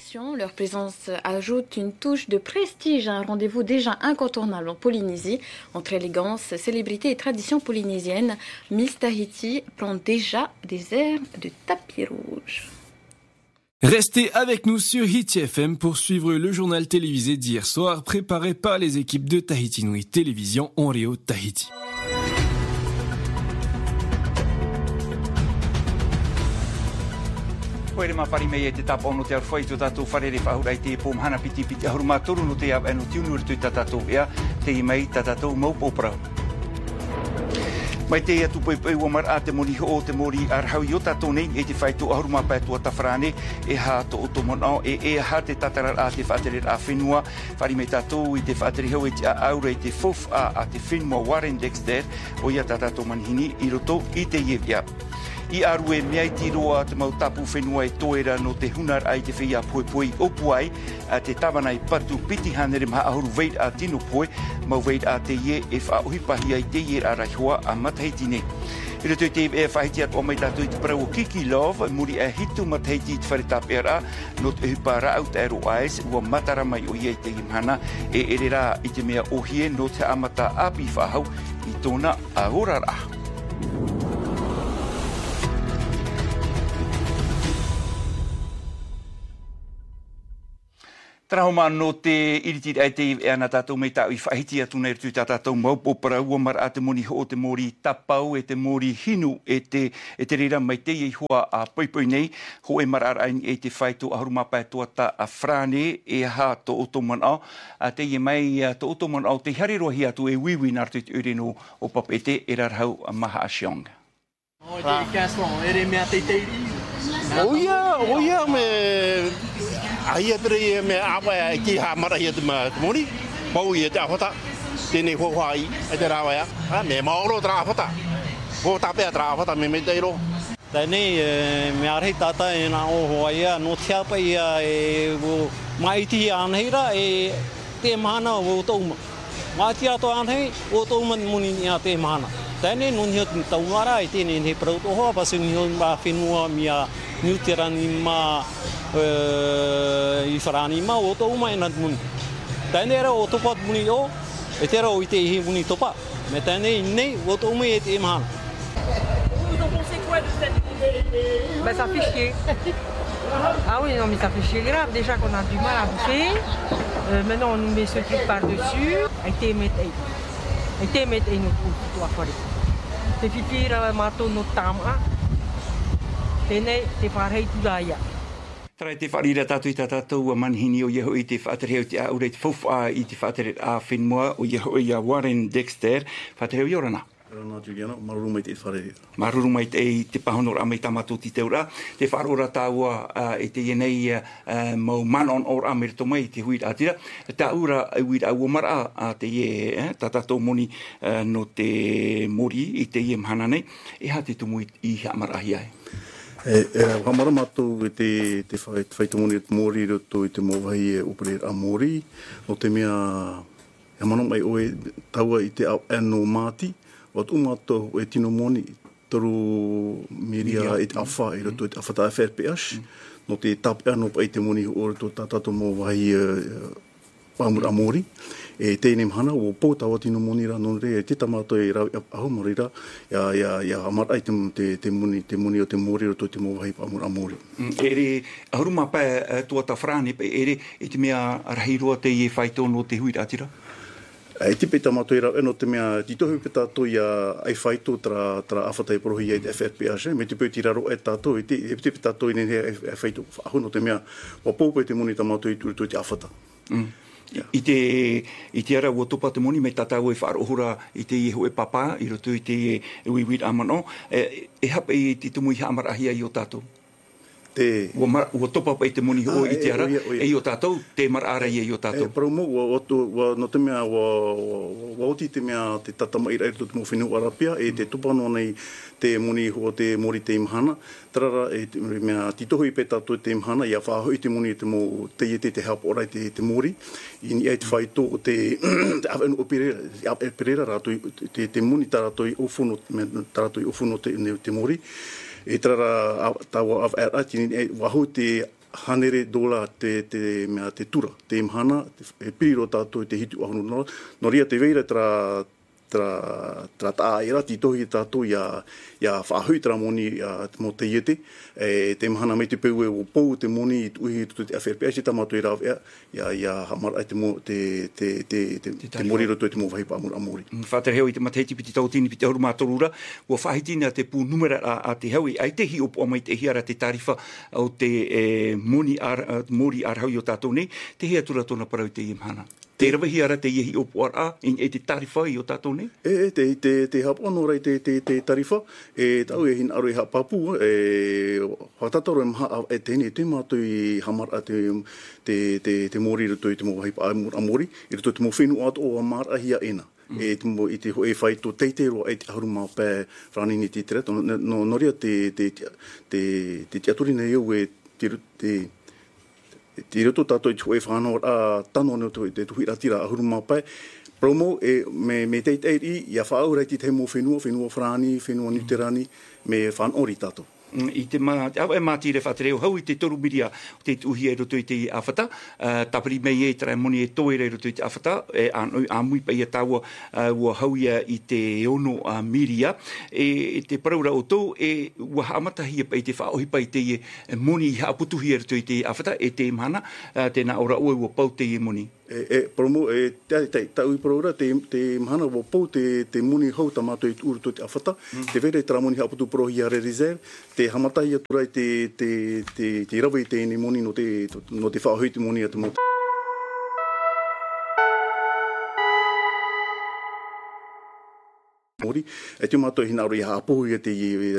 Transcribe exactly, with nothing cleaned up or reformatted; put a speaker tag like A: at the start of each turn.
A: tradition, leur présence ajoute une touche de prestige à un rendez-vous déjà incontournable en Polynésie. Entre élégance, célébrité et tradition polynésienne, Miss Tahiti prend déjà des airs de tapis rouge.
B: Restez avec nous sur Hiti F M pour suivre le journal télévisé d'hier soir préparé par les équipes de Tahiti Nui Télévision Onreo Tahiti.
C: Koe ma pari mei e te tapa ono te ar whai tō tātou wharere whahurai te pōm hana piti piti ahuru mā toru no te au anu tiunur tui tātou ea te i mei tātou maupōpra. Mai te atu pui pui wamar a te moni ho o te mori ar hau i o tātou nei e te whai tō ahuru mā pai tō tawhrane e ha tō o tō monao e e ha te tatarar a te whaaterer a whenua whari mei tātou i te whaatere hau e te a aura i te fof a a te whenua Warren Dexter o ia tātou manihini i roto i te iewia. I aru e mea i tiroa te mau tapu whenua e toera no te hunar ai te whia pui pui opu ai a te tawana i patu piti hanere maha ahuru veit a tino pui mau veit a te ie e wha ohipahi ai te ie a raihua a Matahiti ne. I rato i te e whahiti atu o mai tātou i te parau o Kiki Love muri e hitu Matahiti i te wharetap e ra no te hupa ra au te ero ais ua matara mai o ia i te imhana e ere ra i te mea ohie no te amata api whahau i tōna ahora ra. Trahoma no te iritiri ai te e ana tātou mei tāu i whahiti atu nei rutu tātou maupopara ua mara a te moni ho o te mori tapau e te mori hinu e te, e te rira mai te i hua a poipoi nei ho e mara araini e te whaito ahurumapai tuata a Frane e ha to otomanao a te i mai to otomanao te harirohi atu e wiwi nartu te ureno o papete e rarhau a maha a Siong.
D: O te kasron, ere mea te teiri.
E: Oia, oia me ai atre me apa ki ha mara ia te moni pau ia te afata tene ho hai e te rawa ya ha me mauro tra afata ho tape tra afata me me teiro
D: tene me arhi tata e na o ho ia no tia pa ia e mai ti anheira e te mana o to ma tia to anhei o to moni ia te mana tene no ni tau mara i tene ne pro to ho pa sing ni ba finua mia nuterani ma i wharani ma o tō umai nat muni. Tēne era o topa muni o, e tera o i te ihi muni topa. Me tēne i nei o tō umai e te imahana.
F: Vous en pensez quoi de cette idée? Ben ça fait chier. Ah oui, non mais ça fait chier grave. Déjà qu'on a du mal à bouffer. Euh, maintenant on nous met ce truc par-dessus. Ai te met ei. Ai te met ei no putu a whare. Te whiwhira mātou no tāma. Tēnei te wharei turaia.
C: Trai te wharira tātou i tā tātou a manhini o Yeho i te whaaterheu te aurei te fofa i te whaatere a whenua o Yeho i a Warren Dexter. Whaaterheu i orana?
E: Rana Juliana, marurumai te wharere.
C: Marurumai te te pahonora amei tamato ti teura. Te wharora tāua uh, e te ienei uh, mau manon or amer tomai te huira atira. Tā ura e huira au omara a te ie, eh, tā tātou moni uh, no te mori i te ie mhana nei. E ha te tumu i, i hamarahi ai.
E: E, e whamara mātou e te, te whaitamoni e te mori roto i te mōwahi e opere a mori. O te mea, e mana mai oe taua i te au eno māti. O tu mātou e tino moni, toru miria e te awha i roto i te awhata F R P H. No te tap eno pa i te moni o roto tātato mōwahi e pāmura a mori. E tēnei mhana o pō tawa tino moni ra non re e te tamato e rau aho mori ra ia ia ia amar ai te te moni te moni o te mori o te mōwahi pāmura a mori.
C: E re ahuruma pa tua ta Frane pe e re e te mea rahiroa te ie whaitono te huira atira?
E: E tipe tamato e rau eno te mea titohu pe tātou ia ai whaito tra tra awhatai porohi ai te F R P H. Me te pēu tiraro e tātou e tipe tātou i nene e whaito ahono te mea wa pōpe te moni tamato i tūrutu i te awhata.
C: Mm. Yeah. I te i te ara ua topa te moni me tatau e whaarohura i te i hoe papa i roto i te e uiwit amano e, e hape i te tumu i hamarahia i o tātou te ua, mar, ua topa pa i te moni ho ah, i te ara e, e, e i o tātou te marara i e i o tātou
E: e paraumo ua, ua, no te mea ua, ua, ua oti te mea te tatama i rairo te mo whenua arapia e te tupano nei te moni ho te mori te imhana tarara e te mea titohu i pe tātou te imhana ia whaaho i te moni te mo te iete te help orai te, te mori i ni ai te whaito o te te awenu o perera e perera rato te, te moni tarato i ofuno tarato i ofuno te, te mori e tarara tawa av ati ni waho te hanere dola te, te, mea te tura, te imhana, e piro tātou te hitu ahunu no, no ria te veira tra, tra, tra ta era ti tohi tātou ia, ia whahui tra moni ia, mo te iete, e te imhana me te peu e o pou te moni i uhi tu te awherpea, si tamatu i rau ea, ia, ia hamara te, mo, te, te, te, te, te, te mori roto e te mo wahi pa amura amori.
C: Whātere heo i te matahiti piti tautini piti auru mātorura, ua whahitini a te pū numera a, a te hau i ai te hi o po mai te hiara te tarifa o te e, moni ar, mori ar hau i o tātou nei, te hea tura tōna parau te imhana. Te rawa hiara te iehi o po ar a, e te tarifa i o tātou nei?
E: E, te, te, te hapa no rai te, te, te tarifa, e tau e hin aru e hapapu, e whatataro e maha e tēne, te mātou i hamara te, te, te, te mori ruto i te mo wahi pa amori, i ruto te mo whenu ato o amara hia ena. Mm. E te mo i te ho e whai tō teitero e te haruma pē whanini te tere, no, no, no ria te, te, te, te, te, te aturina iau e te, te, te roto tātou i te hoe whanau a tano no te tuhi ratira a huruma pai. Promo e me, me teit ei i, ia whaau rei te te mo whenua, whenua whrani, whenua niterani, me whanori tātou.
C: I te mā, au e mātire whatereo hau i te toru miria o te uhi e roto i te awhata. Uh, tapari mei e trai moni e toi rei roto i te awhata. E anu, a mui pa ia tāua uh, ua hau ia i te ono uh, miria. E, e te paraura o tō e ua haamatahi pa i te whaohi pa i te e moni i haaputuhi e roto i te awhata. E te imhana, uh, tēnā ora oe ua pau te e moni.
E: E, e promo, e te te tau i paraura, te, te mahana ua pau te, te moni hau ta mātou i uru to te awhata. Mm. Te vere tra moni haaputu prohi a re reserve. Te hamatahi aturai te, te, te, te rawa i te ene moni no te, no te whaohi te moni a te mota. Mori, e te mātou hina aro i haapohu i te